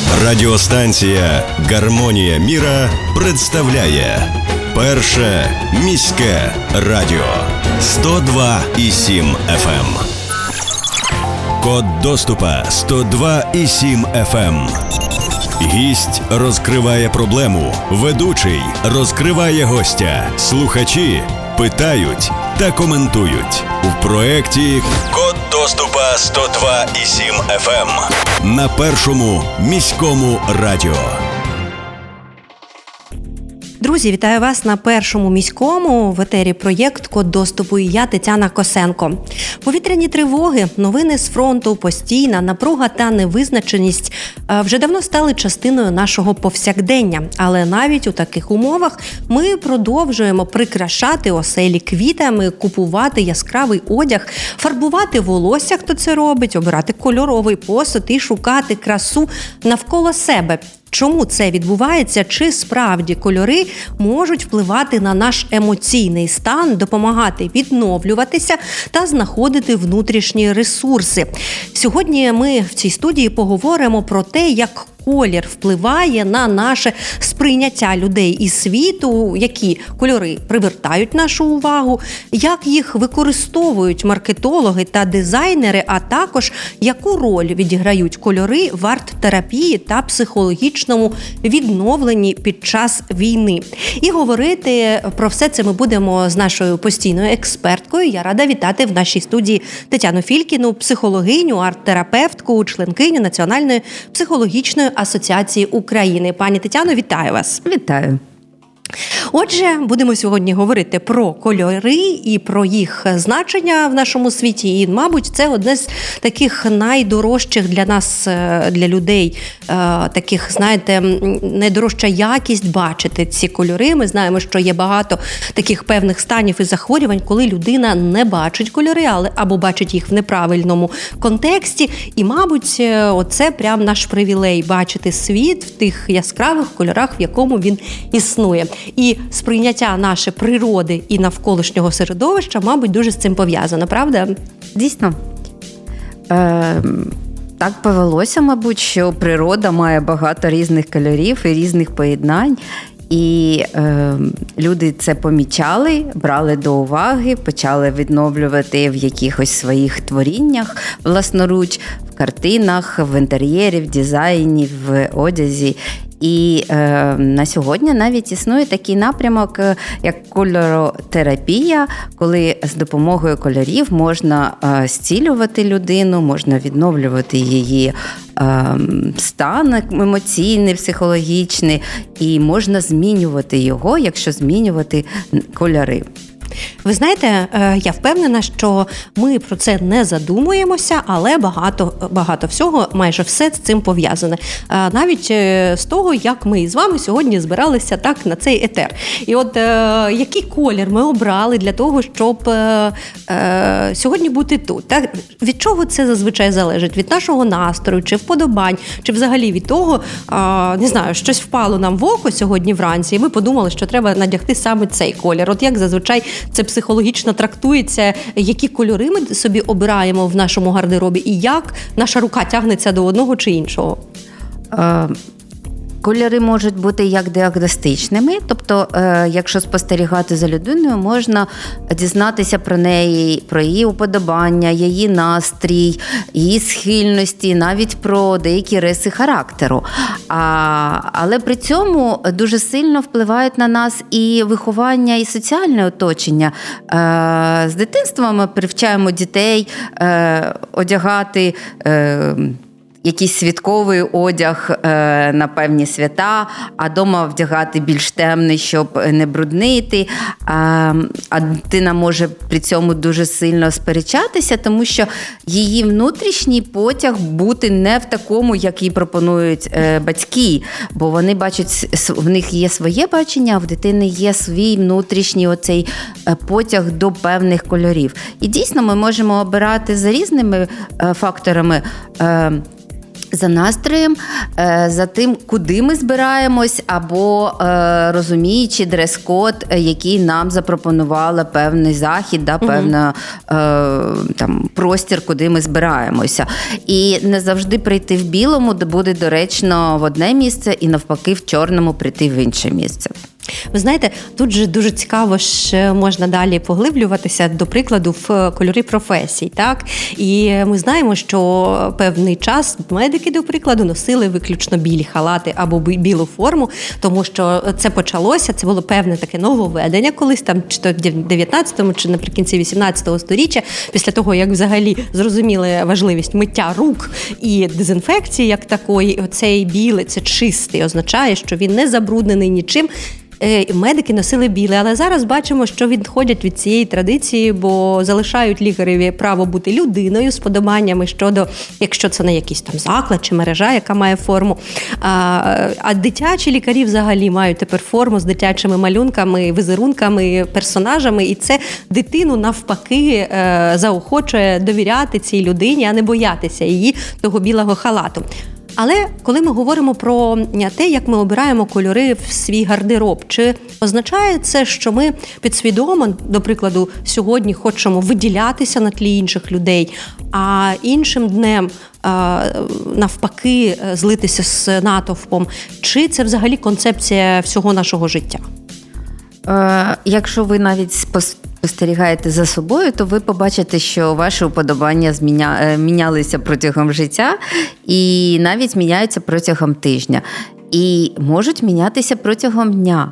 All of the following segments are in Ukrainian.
Радіостанція «Гармонія міра» представляє Перше міське радіо 102,7 FM. Код доступа 102,7 FM. Гість розкриває проблему, ведучий розкриває гостя, слухачі питають та коментують. У проєкті «Код доступа 102,7 FM» на Першому міському радіо. Друзі, вітаю вас на Першому міському. В етері проєкт «Код доступу» і я, Тетяна Косенко. Повітряні тривоги, новини з фронту, постійна напруга та невизначеність вже давно стали частиною нашого повсякдення. Але навіть у таких умовах ми продовжуємо прикрашати оселі квітами, купувати яскравий одяг, фарбувати волосся, хто це робить, обирати кольоровий посуд і шукати красу навколо себе. Чому це відбувається? Чи справді кольори можуть впливати на наш емоційний стан, допомагати відновлюватися та знаходити внутрішні ресурси? Сьогодні ми в цій студії поговоримо про те, як колір впливає на наше сприйняття людей і світу, які кольори привертають нашу увагу, як їх використовують маркетологи та дизайнери, а також яку роль відіграють кольори в арт-терапії та психологічному відновленні під час війни. І говорити про все це ми будемо з нашою постійною експерткою. Я рада вітати в нашій студії Тетяну Фількіну, психологиню, арт-терапевтку, членкиню Національної психологічної асоціації України. Пані Тетяно, вітаю вас. Вітаю. Отже, будемо сьогодні говорити про кольори і про їх значення в нашому світі. І, мабуть, це одне з таких найдорожчих для нас, для людей, таких, знаєте, найдорожча якість бачити ці кольори. Ми знаємо, що є багато таких певних станів і захворювань, коли людина не бачить кольори, або бачить їх в неправильному контексті. І, мабуть, оце прям наш привілей – бачити світ в тих яскравих кольорах, в якому він існує. І сприйняття нашої природи і навколишнього середовища, мабуть, дуже з цим пов'язано, правда? Дійсно. Так повелося, мабуть, що природа має багато різних кольорів і різних поєднань. І люди це помічали, брали до уваги, почали відновлювати в якихось своїх творіннях власноруч, в картинах, в інтер'єрі, в дизайні, в одязі. І на сьогодні навіть існує такий напрямок, як кольоротерапія, коли з допомогою кольорів можна зцілювати людину, можна відновлювати її стан емоційний, психологічний, і можна змінювати його, якщо змінювати кольори. Ви знаєте, я впевнена, що ми про це не задумуємося, але багато всього, майже все з цим пов'язане. Навіть з того, як ми з вами сьогодні збиралися так на цей етер. І от який колір ми обрали для того, щоб сьогодні бути тут. Так? Від чого це зазвичай залежить? Від нашого настрою, чи вподобань, чи взагалі від того, не знаю, щось впало нам в око сьогодні вранці, і ми подумали, що треба надягти саме цей колір. От як зазвичай це психологічно трактується, які кольори ми собі обираємо в нашому гардеробі і як наша рука тягнеться до одного чи іншого? Кольори можуть бути як діагностичними, тобто, якщо спостерігати за людиною, можна дізнатися про неї, про її уподобання, її настрій, її схильності, навіть про деякі риси характеру. Але при цьому дуже сильно впливають на нас і виховання, і соціальне оточення. З дитинства ми привчаємо дітей одягати якийсь святковий одяг на певні свята, а дома вдягати більш темний, щоб не бруднити. А дитина може при цьому дуже сильно сперечатися, тому що її внутрішній потяг бути не в такому, як їй пропонують батьки, бо вони бачать, в них є своє бачення, а в дитини є свій внутрішній оцей потяг до певних кольорів. І дійсно ми можемо обирати за різними факторами за настроєм, за тим, куди ми збираємось, або розуміючи дрес-код, який нам запропонувала певний захід, певна там простір, куди ми збираємося. І не завжди прийти в білому буде доречно в одне місце, і навпаки в чорному прийти в інше місце. Ви знаєте, тут же дуже цікаво, що можна далі поглиблюватися, до прикладу, в кольори професій, так? І ми знаємо, що певний час медики, до прикладу, носили виключно білі халати або білу форму, тому що це почалося, це було певне таке нововведення колись там, чи то в 19-му, чи наприкінці 18-го сторіччя, після того, як взагалі зрозуміли важливість миття рук і дезінфекції як такої, оцей білий, це чистий, означає, що він не забруднений нічим. Медики носили біле, але зараз бачимо, що відходять від цієї традиції, бо залишають лікареві право бути людиною з подобаннями щодо, якщо це не якийсь там заклад чи мережа, яка має форму. А дитячі лікарі взагалі мають тепер форму з дитячими малюнками, візерунками, персонажами, і це дитину навпаки заохочує довіряти цій людині, а не боятися її того білого халату. Але коли ми говоримо про те, як ми обираємо кольори в свій гардероб, чи означає це, що ми підсвідомо, до прикладу, сьогодні хочемо виділятися на тлі інших людей, а іншим днем навпаки злитися з натовпом? Чи це взагалі концепція всього нашого життя? Якщо ви навіть спостерігаєте за собою, то ви побачите, що ваші уподобання мінялися протягом життя і навіть міняються протягом тижня. І можуть мінятися протягом дня.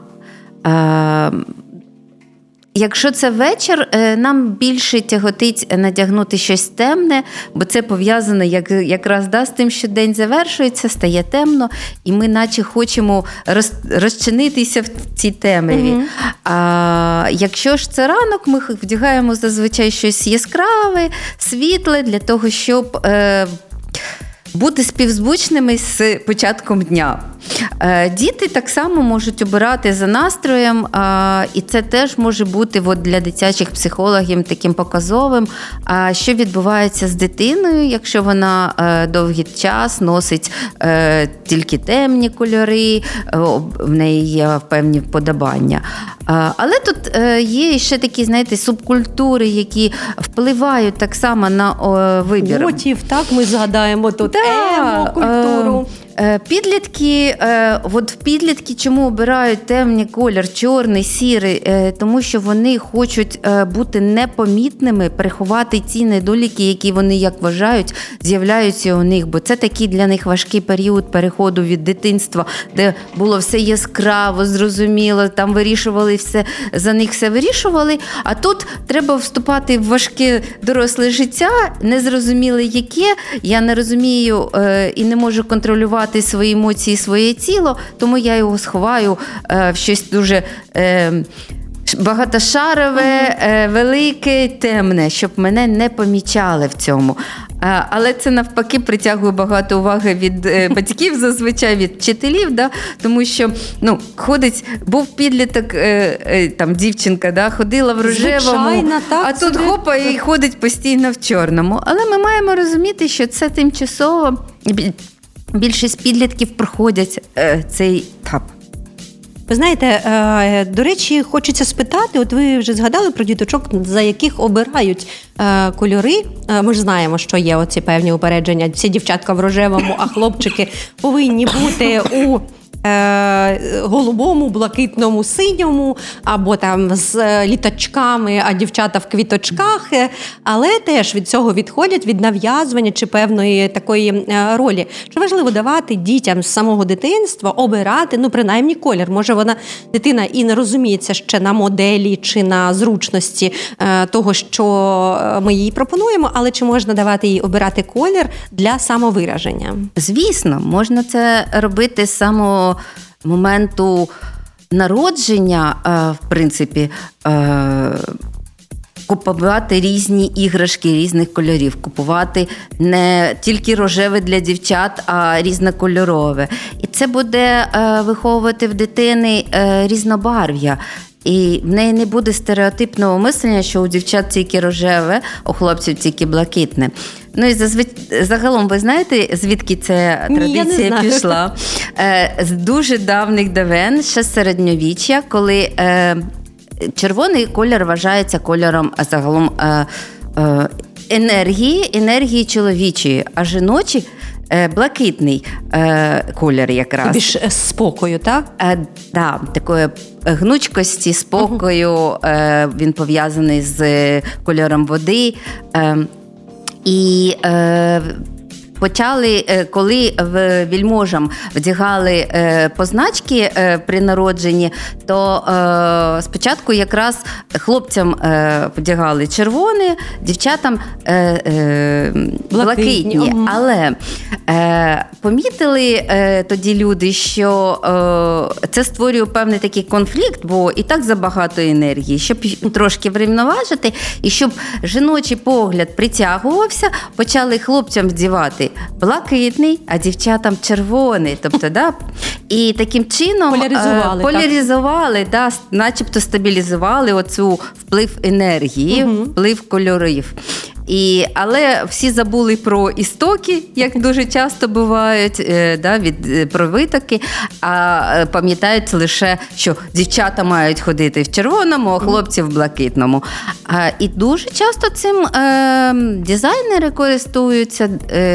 Якщо це вечір, нам більше тяготить надягнути щось темне, бо це пов'язано якраз з тим, що день завершується, стає темно, і ми наче хочемо розчинитися в цій темряві. А якщо ж це ранок, ми вдягаємо зазвичай щось яскраве, світле, для того, щоб бути співзвучними з початком дня. Діти так само можуть обирати за настроєм, і це теж може бути для дитячих психологів таким показовим, що відбувається з дитиною, якщо вона довгий час носить тільки темні кольори, в неї є певні вподобання. Але тут є ще такі, знаєте, субкультури, які впливають так само на вибір. Мотив, так, ми згадаємо тут емо-культуру. Підлітки чому обирають темний колір, чорний, сірий? Тому що вони хочуть бути непомітними, приховати ті недоліки, які вони, як вважають, з'являються у них. Бо це такий для них важкий період переходу від дитинства, де було все яскраво, зрозуміло, там вирішували все, за них все вирішували. А тут треба вступати в важке доросле життя, незрозуміле яке, я не розумію і не можу контролювати свої емоції, своє тіло, тому я його сховаю в щось дуже багатошарове, велике, темне, щоб мене не помічали в цьому. Але це навпаки притягує багато уваги від батьків, зазвичай від вчителів, тому що був підліток, там дівчинка, ходила в рожевому, звичайно, так, а тут хопа і ходить постійно в чорному. Але ми маємо розуміти, що це тимчасово. Більшість підлітків проходять цей етап. Ви знаєте, до речі, хочеться спитати, от ви вже згадали про діточок, за яких обирають кольори. Ми ж знаємо, що є оці певні упередження. Всі дівчатка в рожевому, а хлопчики повинні бути у голубому, блакитному, синьому, або там з літачками, а дівчата в квіточках. Але теж від цього відходять, від нав'язування чи певної такої ролі. Чи важливо давати дітям з самого дитинства обирати, принаймні колір? Може дитина і не розуміється ще на моделі чи на зручності того, що ми їй пропонуємо, але чи можна давати їй обирати колір для самовираження? Звісно, можна це робити з самого моменту народження, в принципі, купувати різні іграшки різних кольорів, купувати не тільки рожеве для дівчат, а різнокольорове. І це буде виховувати в дитини різнобарв'я. І в неї не буде стереотипного мислення, що у дівчат тільки рожеве, у хлопців тільки блакитне. Ну і загалом, ви знаєте, звідки ця традиція пішла? З дуже давних давен, ще з середньовіччя, коли червоний колір вважається кольором загалом енергії чоловічої, а жіночі блакитний колір якраз. Більш спокою, так? Так, такої гнучкості, спокою, він пов'язаний з кольором води. І почали, коли вельможам вдягали позначки при народженні, то спочатку якраз хлопцям вдягали червоне, дівчатам блакитні. Але помітили тоді люди, що це створює певний такий конфлікт, бо і так забагато енергії. Щоб трошки врівноважити, і щоб жіночий погляд притягувався, почали хлопцям вдівати блакитний, а дівчатам червоний. Тобто, да, і таким чином поляризували, да, начебто стабілізували оцю вплив енергії, вплив кольорів. Але всі забули про істоки, як дуже часто бувають, да, про витоки, а пам'ятають лише, що дівчата мають ходити в червоному, а хлопці в блакитному. І дуже часто цим дизайнери користуються.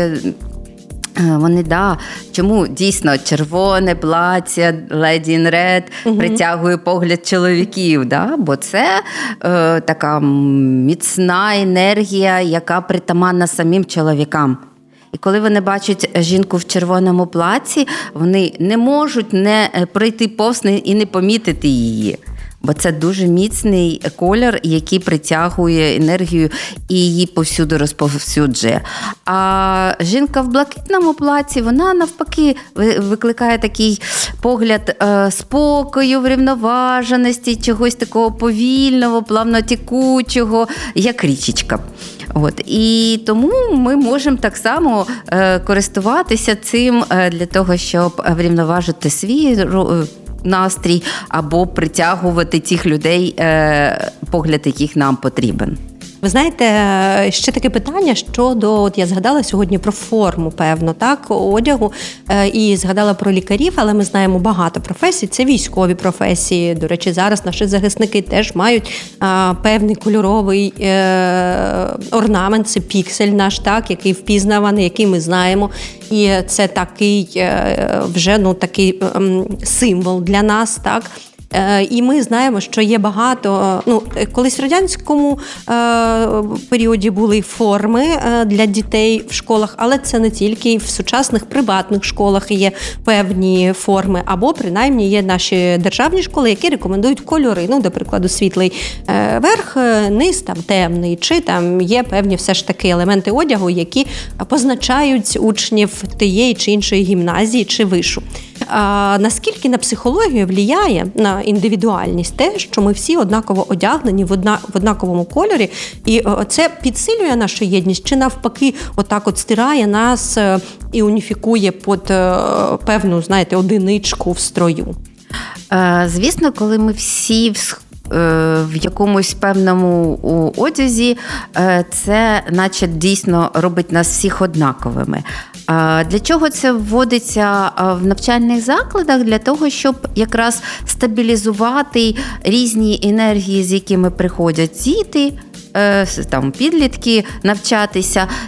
Вони, чому дійсно червоне плаття Lady in Red притягує погляд чоловіків, бо це така міцна енергія, яка притаманна самим чоловікам. І коли вони бачать жінку в червоному платці, вони не можуть не пройти повз і не помітити її. Бо це дуже міцний колір, який притягує енергію і її повсюди розповсюджує. А жінка в блакитному платі, вона навпаки викликає такий погляд спокою, врівноваженості, чогось такого повільного, плавнотікучого, як річечка. І тому ми можемо так само користуватися цим для того, щоб врівноважити свій настрій або притягувати тих людей, погляд яких нам потрібен. Ви знаєте, ще таке питання щодо, я згадала сьогодні про форму, певно, так, одягу, і згадала про лікарів, але ми знаємо багато професій, це військові професії. До речі, зараз наші захисники теж мають певний кольоровий орнамент, це піксель наш, так, який впізнаваний, який ми знаємо. І це такий вже, такий символ для нас, так. І ми знаємо, що є багато, колись в радянському періоді були форми для дітей в школах, але це не тільки, в сучасних приватних школах є певні форми, або принаймні є наші державні школи, які рекомендують кольори, до прикладу, світлий верх, низ там темний, чи там є певні все ж таки елементи одягу, які позначають учнів тієї чи іншої гімназії чи вишу. Наскільки на психологію впливає на індивідуальність те, що ми всі однаково одягнені в однаковому кольорі, і це підсилює нашу єдність, чи навпаки отак от стирає нас і уніфікує під певну, знаєте, одиничку в строю? Звісно, коли ми всі в якомусь певному одязі, це наче дійсно робить нас всіх однаковими. Для чого це вводиться в навчальних закладах? Для того, щоб якраз стабілізувати різні енергії, з якими приходять діти, там, підлітки навчатися,